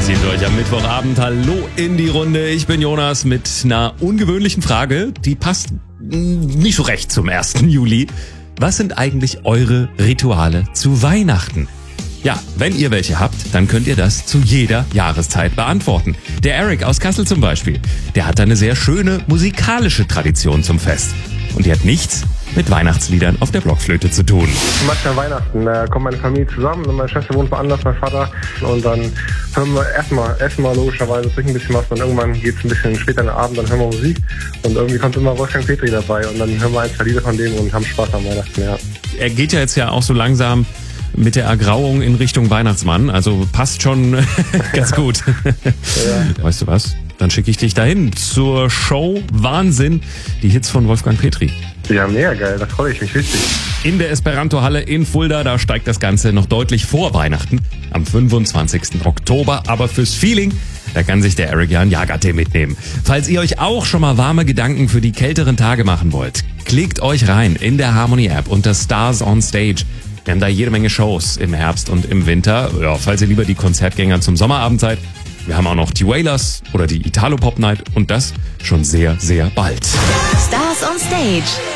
zieht euch am Mittwochabend. Hallo in die Runde. Ich bin Jonas mit einer ungewöhnlichen Frage. Die passt nicht so recht zum 1. Juli. Was sind eigentlich eure Rituale zu Weihnachten? Ja, wenn ihr welche habt, dann könnt ihr das zu jeder Jahreszeit beantworten. Der Eric aus Kassel zum Beispiel, der hat eine sehr schöne musikalische Tradition zum Fest. Und die hat nichts mit Weihnachtsliedern auf der Blockflöte zu tun. Zum Beispiel an Weihnachten, da kommt meine Familie zusammen und meine Schwester wohnt woanders, mein Vater. Und dann hören wir erstmal logischerweise trinken ein bisschen was, dann irgendwann geht es ein bisschen später in den Abend, dann hören wir Musik. Und irgendwie kommt immer Wolfgang Petri dabei und dann hören wir ein, zwei Lieder von dem und haben Spaß an Weihnachten, ja. Er geht ja jetzt ja auch so langsam mit der Ergrauung in Richtung Weihnachtsmann, also passt schon ganz gut. Ja. Weißt du was? Dann schicke ich dich dahin zur Show Wahnsinn, die Hits von Wolfgang Petri. Ja, mega geil, da freue ich mich richtig. In der Esperanto-Halle in Fulda, da steigt das Ganze noch deutlich vor Weihnachten, am 25. Oktober. Aber fürs Feeling, da kann sich der Eric ja einen Jagertee mitnehmen. Falls ihr euch auch schon mal warme Gedanken für die kälteren Tage machen wollt, klickt euch rein in der Harmony-App unter Stars on Stage. Wir haben da jede Menge Shows im Herbst und im Winter. Ja, falls ihr lieber die Konzertgänger zum Sommerabend seid. Wir haben auch noch die Wailers oder die Italo Pop Night und das schon sehr, sehr bald. Stars on Stage.